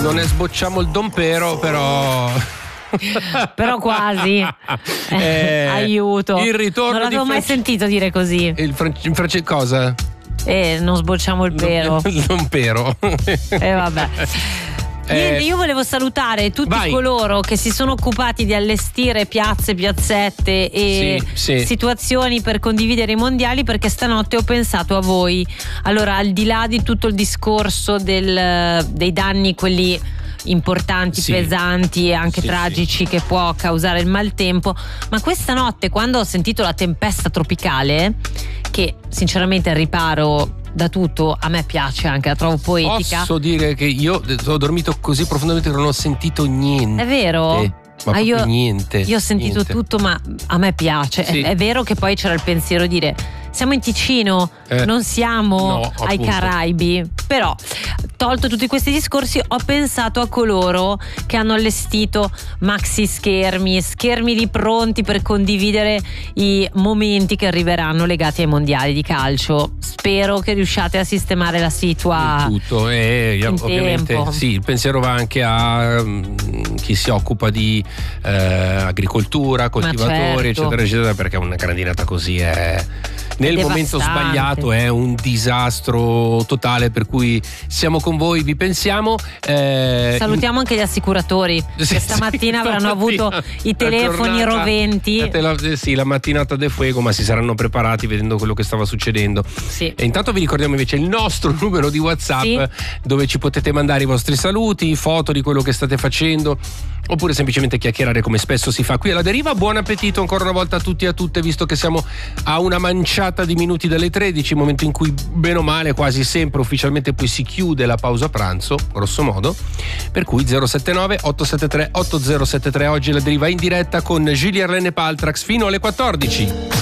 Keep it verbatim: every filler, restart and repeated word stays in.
non è sbocciamo il dompero, però però quasi eh, aiuto, il ritorno non l'avevo di mai France... sentito dire così. Il fran... in francese cosa? Eh, non sbocciamo il pero. Il dompero. E eh, vabbè. Niente, io volevo salutare tutti Vai. coloro che si sono occupati di allestire piazze, piazzette e sì, sì. situazioni per condividere i mondiali, perché stanotte ho pensato a voi. Allora, al di là di tutto il discorso del, dei danni, quelli importanti, sì. pesanti e anche sì, tragici sì. che può causare il maltempo, ma questa notte, quando ho sentito la tempesta tropicale, che sinceramente al riparo da tutto, a me piace, anche la trovo poetica. Posso dire che io ho dormito così profondamente che non ho sentito niente. È vero? Ma ah, io, niente. Io ho sentito niente. tutto, ma a me piace. Sì. È, è vero che poi c'era il pensiero di dire: siamo in Ticino, eh, non siamo no, ai Caraibi. Però, tolto tutti questi discorsi, ho pensato a coloro che hanno allestito maxi schermi, schermi lì pronti per condividere i momenti che arriveranno legati ai mondiali di calcio. Spero che riusciate a sistemare la situa. Tutto, e in ovviamente tempo. Sì, il pensiero va anche a um, chi si occupa di eh, agricoltura, coltivatori, certo. eccetera, eccetera, perché una grandinata così è. Nel momento sbagliato è un disastro totale, per cui siamo con voi, vi pensiamo. Eh, Salutiamo anche gli assicuratori sì, che stamattina sì, avranno stamattina, avuto i telefoni giornata, roventi. La, sì, la mattinata de fuego, ma si saranno preparati vedendo quello che stava succedendo. Sì. E intanto vi ricordiamo invece il nostro numero di WhatsApp, sì, dove ci potete mandare i vostri saluti, foto di quello che state facendo, oppure semplicemente chiacchierare come spesso si fa qui alla Deriva. Buon appetito ancora una volta a tutti e a tutte, visto che siamo a una manciata di minuti dalle tredici, momento in cui bene o male quasi sempre ufficialmente poi si chiude la pausa pranzo, grosso modo, per cui zero sette nove otto sette tre otto zero sette tre. Oggi la Deriva in diretta con Julie Arlene Paltrax fino alle quattordici.